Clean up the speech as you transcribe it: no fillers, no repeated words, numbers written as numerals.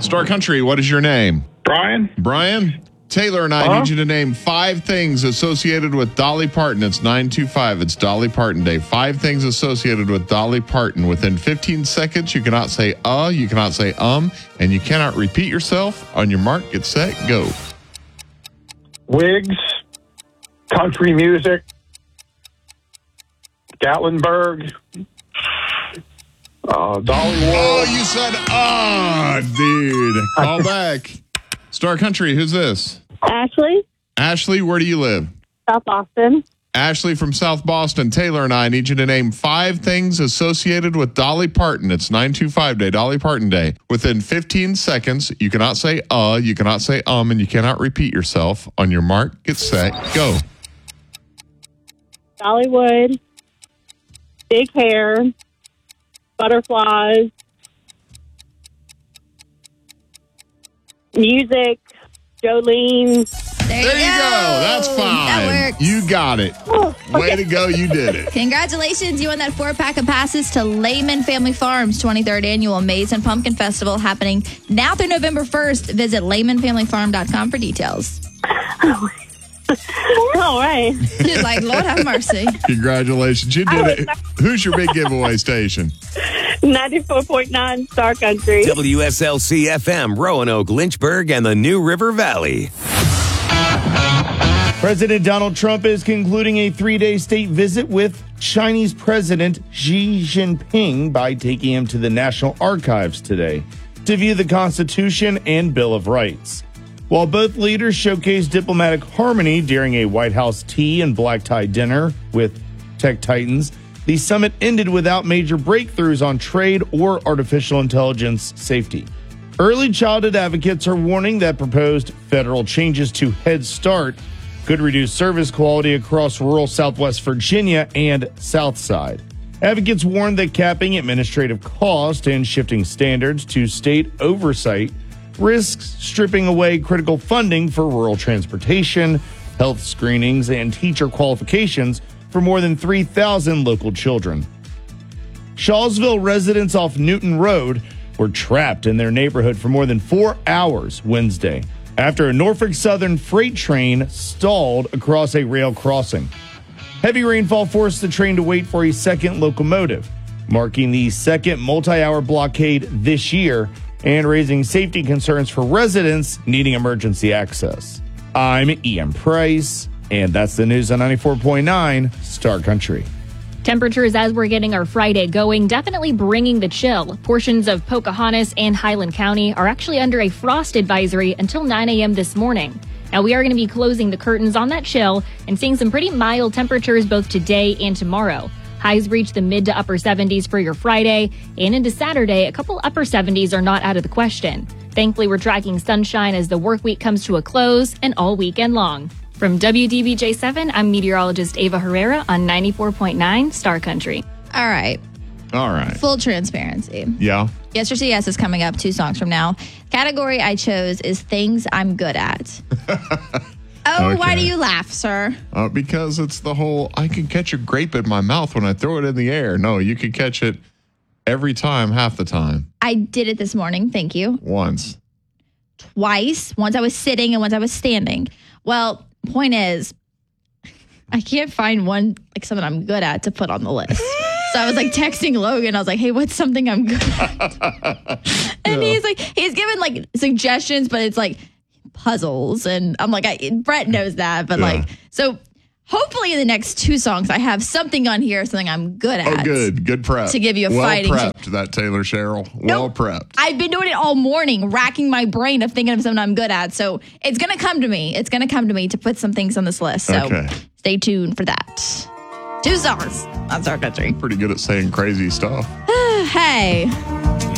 Star Country, what is your name? Brian? Brian? Taylor and I need you to name 5 things associated with Dolly Parton. It's 9:25. It's Dolly Parton Day. 5 things associated with Dolly Parton. Within 15 seconds, you cannot say you cannot say and you cannot repeat yourself. On your mark, get set, go. Wigs, country music, Gatlinburg, Dollywood. Oh, you said, dude. Call back. Star Country, who's this? Ashley. Ashley, where do you live? South Boston. Ashley from South Boston. Taylor and I need you to name 5 things associated with Dolly Parton. It's 9:25 Day, Dolly Parton Day. Within 15 seconds, you cannot say you cannot say and you cannot repeat yourself. On your mark, get set, go. Dollywood. Big hair. Butterflies. Music. Jolene. There you go. That's fine. That works. You got it. Way to go. You did it. Congratulations. You won that 4-pack of passes to Lehman Family Farms 23rd Annual Maize and Pumpkin Festival happening now through November 1st. Visit LehmanFamilyFarm.com for details. All right. You're like, Lord have mercy. Congratulations. You did it. Who's your big giveaway station? 94.9 Star Country. WSLC FM, Roanoke, Lynchburg, and the New River Valley. President Donald Trump is concluding a 3-day state visit with Chinese President Xi Jinping by taking him to the National Archives today to view the Constitution and Bill of Rights. While both leaders showcased diplomatic harmony during a White House tea and black tie dinner with tech titans, the summit ended without major breakthroughs on trade or artificial intelligence safety. Early childhood advocates are warning that proposed federal changes to Head Start could reduce service quality across rural Southwest Virginia and Southside. Advocates warn that capping administrative cost and shifting standards to state oversight risks stripping away critical funding for rural transportation, health screenings, and teacher qualifications for more than 3,000 local children. Shawsville residents off Newton Road were trapped in their neighborhood for more than 4 hours Wednesday after a Norfolk Southern freight train stalled across a rail crossing. Heavy rainfall forced the train to wait for a second locomotive, marking the second multi-hour blockade this year and raising safety concerns for residents needing emergency access. I'm Ian Price, and that's the news on 94.9 Star Country. Temperatures as we're getting our Friday going, definitely bringing the chill. Portions of Pocahontas and Highland County are actually under a frost advisory until 9 a.m. this morning. Now, we are going to be closing the curtains on that chill and seeing some pretty mild temperatures both today and tomorrow. Highs reach the mid to upper 70s for your Friday, and into Saturday, a couple upper 70s are not out of the question. Thankfully, we're tracking sunshine as the work week comes to a close and all weekend long. From WDBJ7, I'm meteorologist Ava Herrera on 94.9 Star Country. All right. Full transparency. Yeah. Yes or Yes is coming up 2 songs from now. Category I chose is things I'm good at. Oh, Okay. Why do you laugh, sir? Because it's the whole, I can catch a grape in my mouth when I throw it in the air. No, you can catch it every time, half the time. I did it this morning. Thank you. Once. Twice. Once I was sitting and once I was standing. Well, point is, I can't find one, like something I'm good at to put on the list. So I was like texting Logan. I was like, hey, what's something I'm good at? And he's given like suggestions, but it's like puzzles. And I'm like, Brett knows that. But so hopefully in the next 2 songs, I have something on here, something I'm good at. Oh, good. Good prep. To give you a fighting Well prepped, that Taylor Sherrill. Well prepped. I've been doing it all morning, racking my brain of thinking of something I'm good at. So it's going to come to me. It's going to come to me to put some things on this list. So stay tuned for that. 2 songs on Star Country. Pretty good at saying crazy stuff. Hey.